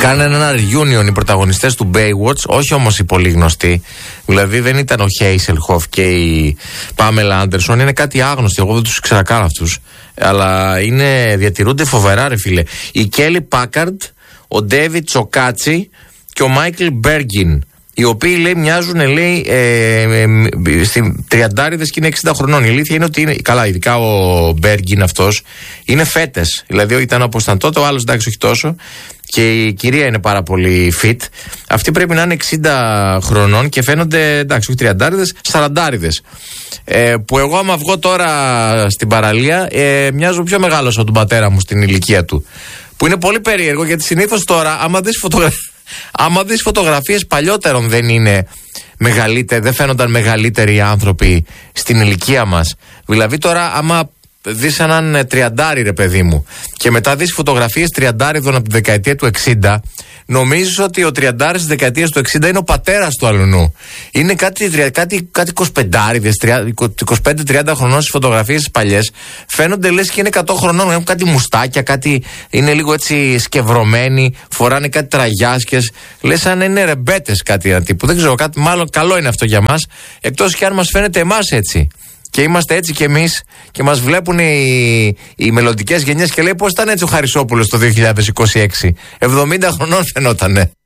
Κάνανε ένα reunion οι πρωταγωνιστές του Baywatch, όχι όμως οι πολύ γνωστοί. Δηλαδή δεν ήταν ο Χέισελχοφ και η Πάμελα Άντερσον, είναι κάτι άγνωστοι. Εγώ δεν τους ήξερα καν αυτούς. Αλλά διατηρούνται φοβερά, ρε φίλε. Η Κέλι Πάκαρντ, ο Ντέβιτ Τσοκάτσι και ο Μάικλ Μπέργκιν. Οι οποίοι λέει μοιάζουν, λέει, στην τριαντάριδες και είναι 60 χρονών. Η αλήθεια είναι ότι είναι. Καλά, ειδικά ο Μπέργκιν αυτός είναι φέτες. Δηλαδή ήταν όπως ήταν τότε, ο άλλος εντάξει, όχι τόσο. Και η κυρία είναι πάρα πολύ fit. Αυτοί πρέπει να είναι 60 χρονών και φαίνονται, εντάξει, όχι τριαντάριδες, σαραντάριδες. Που εγώ, άμα βγω τώρα στην παραλία, μοιάζω πιο μεγάλος από τον πατέρα μου στην ηλικία του. Που είναι πολύ περίεργο, γιατί συνήθως τώρα, άμα δεις φωτογραφίες παλιότερων, δεν είναι μεγαλύτεροι, δεν φαίνονταν μεγαλύτεροι άνθρωποι στην ηλικία μας. Δηλαδή τώρα, άμα δεις έναν τριαντάρι, ρε παιδί μου, και μετά δεις φωτογραφίες τριαντάριδων από τη δεκαετία του 60, νομίζεις ότι ο τριαντάρης της δεκαετίας του 60 είναι ο πατέρας του αλουνού. Είναι κάτι 25άριδες, 25-30 χρονών στις φωτογραφίες τις παλιές. Φαίνονται λες και είναι 100 χρονών. Έχουν κάτι μουστάκια, κάτι είναι λίγο έτσι σκευρωμένοι, φοράνε κάτι τραγιάσκες. Λες αν είναι ρεμπέτες κάτι ένα τύπου. Δεν ξέρω, κάτι μάλλον καλό είναι αυτό για μας. Εκτός και αν μας φαίνεται εμάς έτσι. Και είμαστε έτσι κι εμείς και μας βλέπουν οι μελλοντικές γενιές και λέει πώς ήταν έτσι ο Χαρισόπουλος το 2026. 70 χρονών φαινότανε.